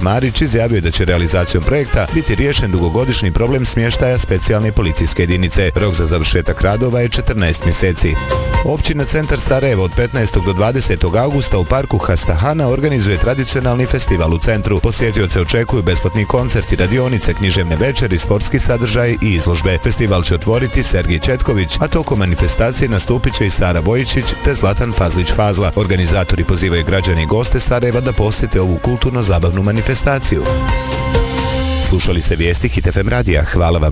Marić izjavio da će realizacijom projekta biti riješen dugogodišnji problem smještaja specijalne policijske jedinice. Rok za završetak radova je 14 mjeseci. Općina Centar Sarajevo od 15. do 20. augusta u parku Hastahana organizuje tradicionalni festival u centru. Posjetioce očekuju besplatni koncerti, radionice, književne večeri, sportski sadržaj i izložbe. Festival će otvoriti Sergij Četković, a tokom manifestacije nastupit će i Sara Vojičić te Zlatan Fazlić-Fazla. Organizatori pozivaju građane i goste Sarajeva da posjete ovu kulturno-zabavnu manifestaciju. Slušali ste vijesti Hit FM radija. Hvala vam